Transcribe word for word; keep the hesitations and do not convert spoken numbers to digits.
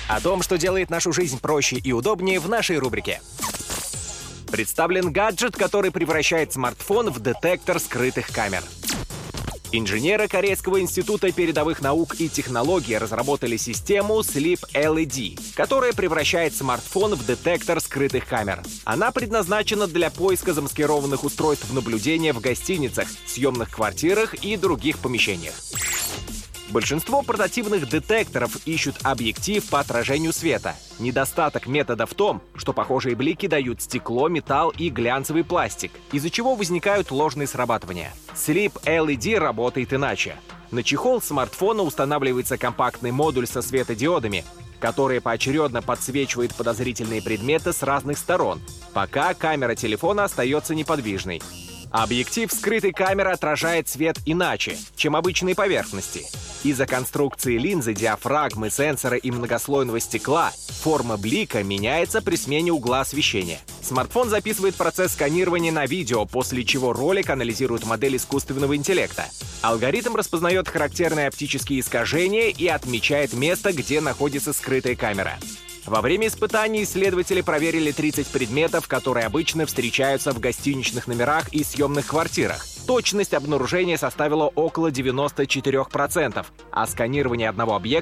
О том, что делает нашу жизнь проще и удобнее, в нашей рубрике. Представлен гаджет, который превращает смартфон в детектор скрытых камер. Инженеры Корейского института передовых наук и технологий разработали систему Sleep эл и ди, которая превращает смартфон в детектор скрытых камер. Она предназначена для поиска замаскированных устройств наблюдения в гостиницах, съемных квартирах и других помещениях. Большинство портативных детекторов ищут объектив по отражению света. Недостаток метода в том, что похожие блики дают стекло, металл и глянцевый пластик, из-за чего возникают ложные срабатывания. Sleep эл и ди работает иначе. На чехол смартфона устанавливается компактный модуль со светодиодами, который поочередно подсвечивает подозрительные предметы с разных сторон, пока камера телефона остается неподвижной. Объектив скрытой камеры отражает свет иначе, чем обычные поверхности. Из-за конструкции линзы, диафрагмы, сенсора и многослойного стекла форма блика меняется при смене угла освещения. Смартфон записывает процесс сканирования на видео, после чего ролик анализирует модель искусственного интеллекта. Алгоритм распознает характерные оптические искажения и отмечает место, где находится скрытая камера. Во время испытаний исследователи проверили тридцать предметов, которые обычно встречаются в гостиничных номерах и съемных квартирах. Точность обнаружения составила около девяноста четырёх процентов, а сканирование одного объекта